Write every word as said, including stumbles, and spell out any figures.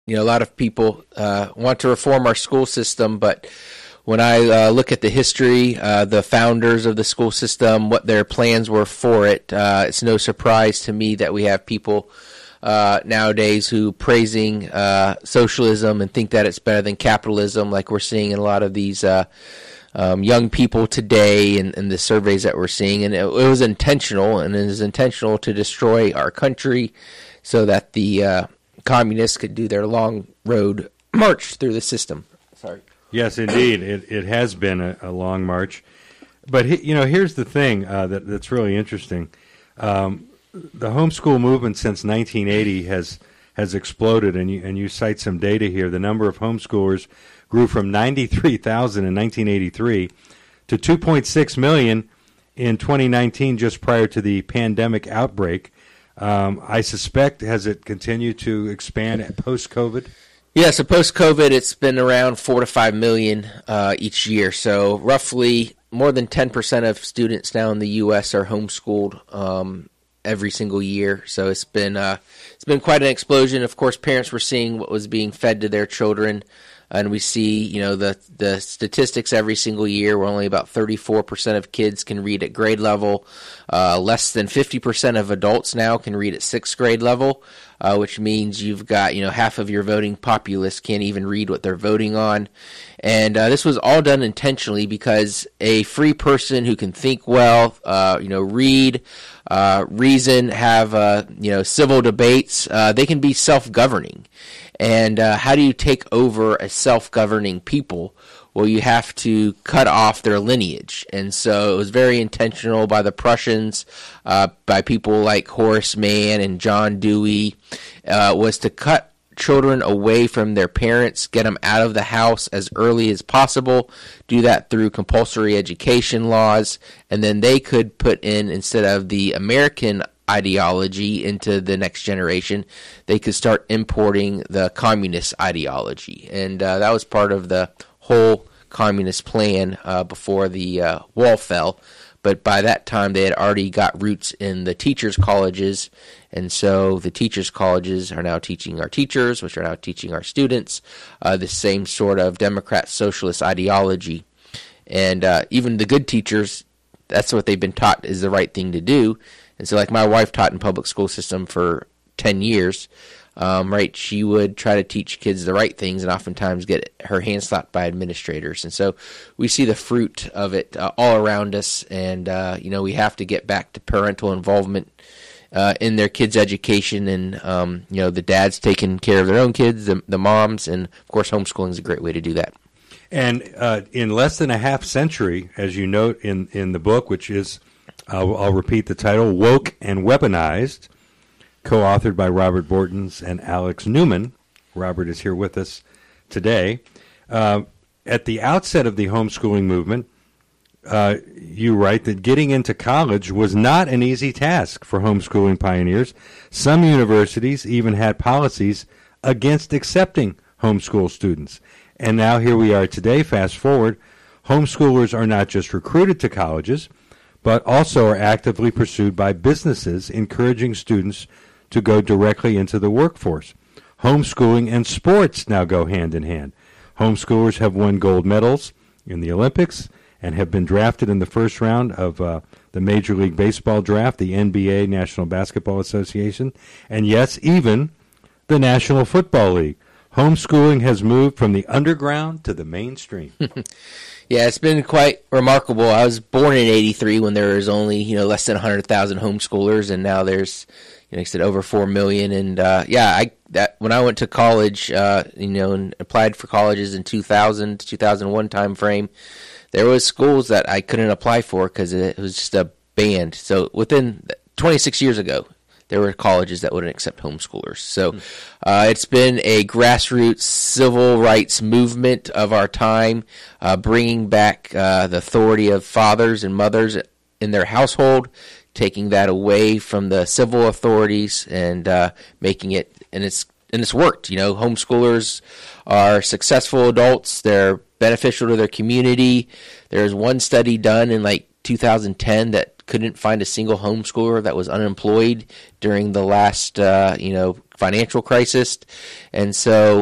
You know, a lot of people uh, want to reform our school system, but when I uh, look at the history, uh, the founders of the school system, what their plans were for it, uh, it's no surprise to me that we have people uh, nowadays who praising uh, socialism and think that it's better than capitalism, like we're seeing in a lot of these uh, um, young people today and, and the surveys that we're seeing. And it, it was intentional, and it was intentional to destroy our country so that the uh, communists could do their long road march through the system. Sorry. Yes, indeed. It it has been a, a long march. But, he, you know, here's the thing uh, that that's really interesting. Um, the homeschool movement since nineteen eighty has has exploded, and you, and you cite some data here. The number of homeschoolers grew from ninety-three thousand in nineteen eighty-three to two point six million in twenty nineteen, just prior to the pandemic outbreak. Um, I suspect, has it continued to expand post-COVID? Yeah, so post-COVID, it's been around four to five million uh, each year. So roughly more than ten percent of students now in the U S are homeschooled um, every single year. So it's been uh, it's been quite an explosion. Of course, parents were seeing what was being fed to their children, and we see, you know, the the statistics every single year where only about thirty-four percent of kids can read at grade level. Uh, less than fifty percent of adults now can read at sixth grade level. Uh, which means you've got, you know, half of your voting populace can't even read what they're voting on. And uh, this was all done intentionally because a free person who can think well, uh, you know, read, uh, reason, have, uh, you know, civil debates, uh, they can be self-governing. And uh, how do you take over a self-governing people? Well, you have to cut off their lineage. And so it was very intentional by the Prussians, uh, by people like Horace Mann and John Dewey, uh, was to cut children away from their parents, get them out of the house as early as possible, do that through compulsory education laws, and then they could put in, instead of the American ideology into the next generation, they could start importing the communist ideology. And uh, that was part of the whole communist plan uh, before the uh, wall fell. But by that time, they had already got roots in the teachers' colleges, and so the teachers' colleges are now teaching our teachers, which are now teaching our students, uh, the same sort of Democrat socialist ideology. And uh, even the good teachers, that's what they've been taught is the right thing to do. And so, like my wife taught in public school system for ten years, Um, right, she would try to teach kids the right things and oftentimes get her hand slapped by administrators. And so we see the fruit of it uh, all around us. And, uh, you know, we have to get back to parental involvement uh, in their kids' education. And, um, you know, the dads taking care of their own kids, the, the moms, and, of course, homeschooling is a great way to do that. And uh, in less than a half century, as you note in, in the book, which is, uh, I'll repeat the title, Woke and Weaponized, co-authored by Robert Bortons and Alex Newman. Robert is here with us today. Uh, at the outset of the homeschooling movement, uh, you write that getting into college was not an easy task for homeschooling pioneers. Some universities even had policies against accepting homeschool students. And now here we are today, fast forward, homeschoolers are not just recruited to colleges, but also are actively pursued by businesses encouraging students to go directly into the workforce. Homeschooling and sports now go hand in hand. Homeschoolers have won gold medals in the Olympics and have been drafted in the first round of uh, the Major League Baseball draft, the N B A, National Basketball Association, and yes, even the National Football League. Homeschooling has moved from the underground to the mainstream. Yeah, it's been quite remarkable. I was born in eighty-three when there was only, you know, less than one hundred thousand homeschoolers, and now there's, you know, like I said, over four million. And uh, yeah, I that when I went to college, uh, you know, and applied for colleges in two thousand, two thousand one time frame, there was schools that I couldn't apply for because it was just a band. So within twenty-six years ago, there were colleges that wouldn't accept homeschoolers. So uh, it's been a grassroots civil rights movement of our time, uh, bringing back uh, the authority of fathers and mothers in their household, taking that away from the civil authorities and uh, making it, and it's and it's worked. You know, homeschoolers are successful adults. They're beneficial to their community. There's one study done in like two thousand ten that couldn't find a single homeschooler that was unemployed during the last, uh, you know, financial crisis. And so